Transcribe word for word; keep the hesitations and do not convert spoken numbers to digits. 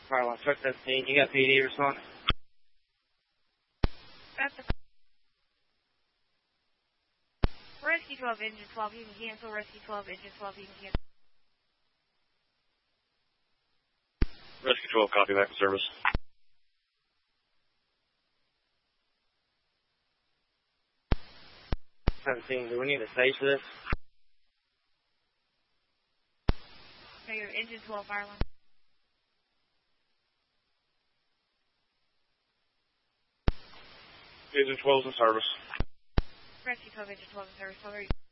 Fire one, truck seventeen, you got P D responding? That's the Rescue twelve, engine twelve, you can cancel. Rescue twelve, engine twelve, you can cancel. Rescue twelve, copy back to service. seventeen, do we need a stage for this? Okay, your engine twelve, fire one. Engine twelve is in service. Rescue twelve, engine twelve in service.